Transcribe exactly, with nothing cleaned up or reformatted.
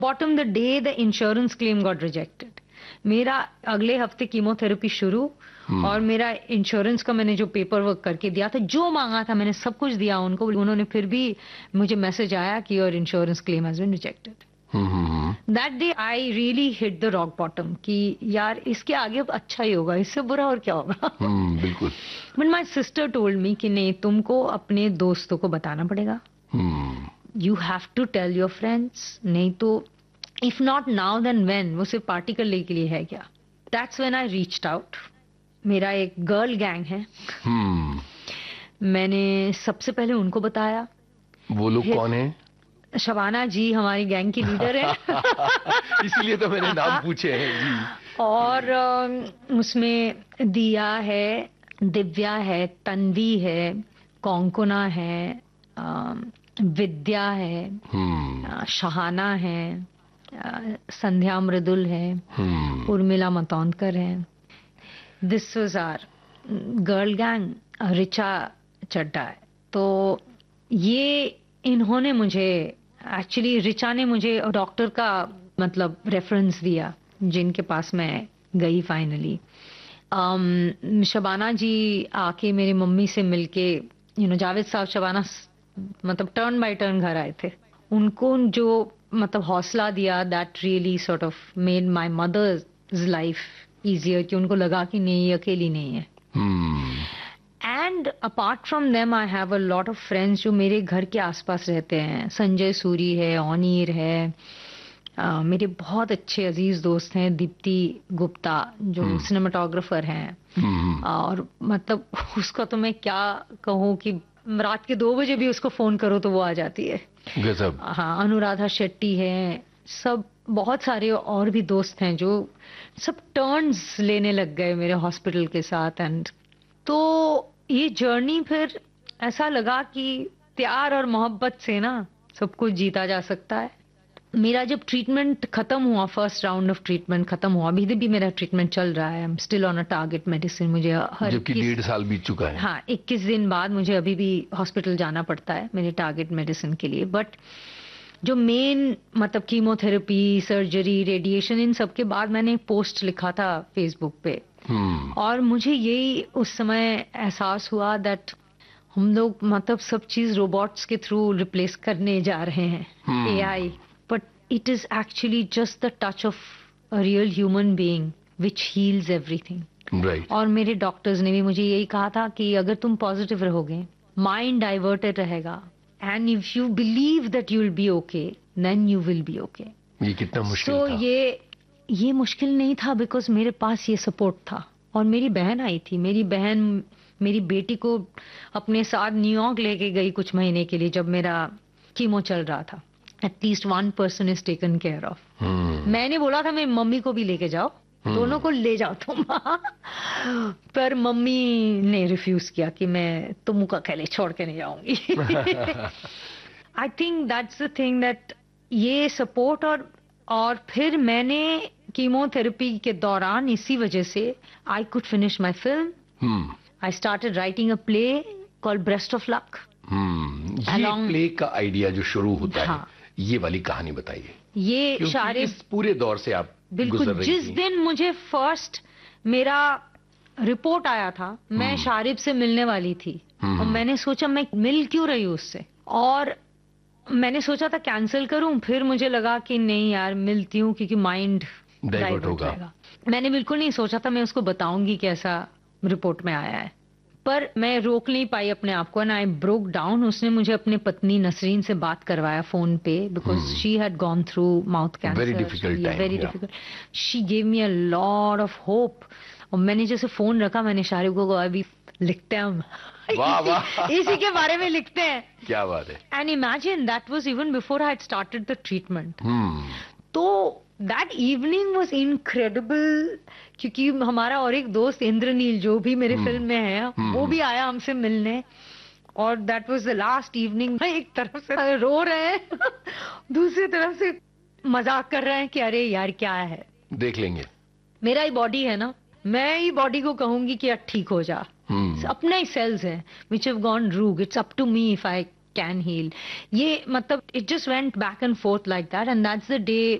Bottom the day the insurance claim got rejected. मेरा अगले हफ्ते कीमोथेरेपी शुरू hmm. और मेरा इंश्योरेंस का मैंने जो पेपर वर्क करके दिया था, जो मांगा था मैंने सब कुछ दिया उनको, उन्होंने फिर भी मुझे मैसेज आया कि your insurance claim has been rejected. That day I really hit the rock bottom कि यार इसके आगे अब अच्छा ही होगा, इससे बुरा और क्या होगा। hmm, बिल्कुल। But my sister told me कि नहीं, तुमको अपने दोस्तों को बताना पड़ेगा, you have to tell your friends, नहीं तो if not now then when, वो सिर्फ पार्टी करने के लिए है क्या। That's when I reached out. मेरा एक गर्ल गैंग है, hmm. मैंने सबसे पहले उनको बताया। वो लोग कौन है? शबाना जी हमारी गैंग की लीडर है। इसलिए तो मैंने नाम पूछे हैं जी। और उसमें दिया है, दिव्या है, तन्वी है, कोंकोना है, विद्या है, hmm. शहाना है, संध्या मृदुल है, hmm. उर्मिला मतौंदकर है। This was our girl gang. Richa चड्डा है। तो ये इन्होंने मुझे, एक्चुअली रिचा ने मुझे डॉक्टर का मतलब रेफरेंस दिया जिनके पास मैं गई फाइनली। um, शबाना जी आके मेरी मम्मी से मिलके, यू नो जावेद साहब शबाना मतलब टर्न बाय टर्न घर आए थे, उनको जो मतलब हौसला दिया, that really sort of made my mother's life easier, कि उनको लगा कि नहीं ये अकेली नहीं है। And apart from them I have a lot of friends जो मेरे घर के आसपास रहते हैं। संजय सूरी है, ओनीर है, uh, मेरे बहुत अच्छे अजीज दोस्त हैं, दीप्ति गुप्ता जो hmm. सिनेमाटोग्राफर हैं। hmm. और मतलब उसका तो मैं क्या कहूँ कि रात के दो बजे भी उसको फोन करो तो वो आ जाती है। गजब। हाँ, अनुराधा शेट्टी है, सब बहुत सारे और भी दोस्त हैं जो सब टर्न्स लेने लग गए मेरे हॉस्पिटल के साथ। एंड तो ये जर्नी फिर ऐसा लगा कि प्यार और मोहब्बत से ना सब कुछ जीता जा सकता है। मेरा जब ट्रीटमेंट खत्म हुआ, फर्स्ट राउंड ऑफ ट्रीटमेंट खत्म हुआ, अभी भी मेरा ट्रीटमेंट चल रहा है, I am still on a target medicine. मुझे हर जबकि डेढ़ साल बीत चुका है। हाँ, इक्कीस दिन बाद मुझे अभी भी हॉस्पिटल जाना पड़ता है मेरे टारगेट मेडिसिन के लिए। बट जो मेन मतलब कीमोथेरेपी, सर्जरी, रेडिएशन, इन सब के बाद मैंने एक पोस्ट लिखा था फेसबुक पे। hmm. और मुझे यही उस समय एहसास हुआ दैट हम लोग मतलब सब चीज रोबोट्स के थ्रू रिप्लेस करने जा रहे हैं, AI, but it is actually just the touch of a real human being which heals everything. Right. और मेरे डॉक्टर्स ने भी मुझे यही कहा था कि अगर तुम पॉजिटिव रहोगे, माइंड डाइवर्टेड रहेगा, and if you believe that you will be okay, then you will be okay. ये कितना मुश्किल so, था? ये ये मुश्किल नहीं था बिकॉज मेरे पास ये सपोर्ट था। और मेरी बहन आई थी, मेरी बहन मेरी बेटी को अपने साथ न्यूयॉर्क लेके गई कुछ महीने के लिए जब मेरा कीमो चल रहा था। At least one person is taken care of. मैंने बोला था मेरी मम्मी को भी लेके जाओ, hmm. दोनों को ले जाओ तुम। पर मम्मी ने रिफ्यूज किया कि मैं तुमको अकेले छोड़ के नहीं जाऊंगी। I think that's the thing that ये सपोर्ट। और और फिर मैंने कीमोथेरेपी के दौरान इसी वजह से I could finish my film. I started writing a play called breast of luck. ये प्ले का आइडिया जो शुरू होता हाँ. है, ये वाली कहानी बताइए। ये शारिब, इस पूरे दौर से आप बिल्कुल जिस दिन मुझे फर्स्ट मेरा रिपोर्ट आया था, मैं शारिब से मिलने वाली थी और मैंने सोचा मैं मिल क्यों रही हूँ उससे, और मैंने सोचा था कैंसिल करूं, फिर मुझे लगा कि नहीं यार मिलती हूँ क्योंकि माइंड डाइवर्ट होगा। मैंने बिल्कुल नहीं सोचा था मैं उसको बताऊंगी कि ऐसा रिपोर्ट में आया है, पर मैं रोक नहीं पाई अपने आप को, एंड आई ब्रोक डाउन। उसने मुझे अपनी पत्नी नसरीन से बात करवाया फोन पे because she had gone through mouth cancer, very difficult time, very difficult. She gave me a lot of hope. और मैंने जैसे फोन रखा, मैंने शाहरुख को अभी लिखते हैं हम वाह वाह इसी के बारे में लिखते हैं, क्या बात है। And imagine that was even before I had started the treatment. तो दैट इवनिंग वाज इनक्रेडिबल, क्योंकि हमारा और एक दोस्त इंद्रनील जो भी मेरे hmm. फिल्म में है, hmm. वो भी आया हमसे मिलने, और that was the last evening. एक तरफ से रो रहे हैं दूसरी तरफ से मजाक कर रहे हैं कि अरे यार क्या है, देख लेंगे, मेरा ही बॉडी है ना, मैं ही बॉडी को कहूंगी कि यार ठीक हो जा। hmm. अपना ही सेल्स है which have gone Rig, it's up to me if I can heal. ये मतलब it just went back and forth like that, and that's the day